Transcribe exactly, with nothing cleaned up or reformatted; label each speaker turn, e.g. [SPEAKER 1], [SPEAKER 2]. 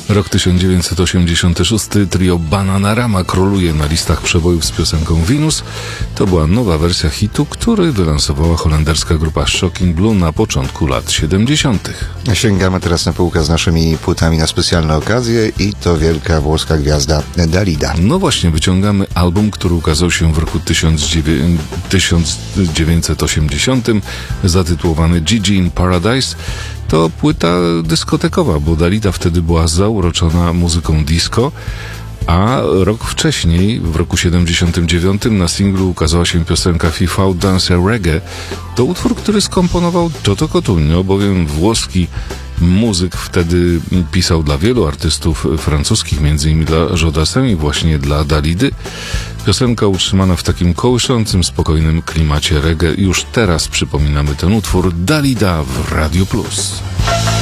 [SPEAKER 1] Rok tysiąc dziewięćset osiemdziesiąty szósty. Trio Bananarama króluje na listach przebojów z piosenką Venus. To była nowa wersja hitu, który wylansowała holenderska grupa Shocking Blue na początku lat siedemdziesiątych.
[SPEAKER 2] Sięgamy teraz na półkę z naszymi płytami na specjalne okazje i to wielka włoska gwiazda Dalida.
[SPEAKER 1] No właśnie, wyciągamy album, który ukazał się w roku tysiąc dziewięćset osiemdziesiątym, zatytułowany Gigi in Paradise. To płyta dyskotekowa, bo Dalida wtedy była zauroczona muzyką disco, a rok wcześniej, w roku siedemdziesiątym dziewiątym, na singlu ukazała się piosenka FIFA Dance Reggae. To utwór, który skomponował Toto Cotugno, bowiem włoski muzyk wtedy pisał dla wielu artystów francuskich, między innymi dla Jodasem i właśnie dla Dalidy. Piosenka utrzymana w takim kołyszącym, spokojnym klimacie reggae. Już teraz przypominamy ten utwór. Dalida w Radio Plus.